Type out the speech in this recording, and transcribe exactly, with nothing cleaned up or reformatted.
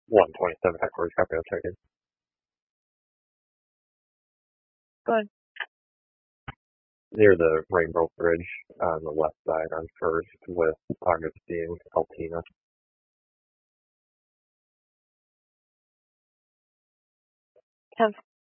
one twenty-seven headquarters, copy, I'll check in. Go ahead. Near the Rainbow Bridge on the left side on First with Augustine Altina. Kev.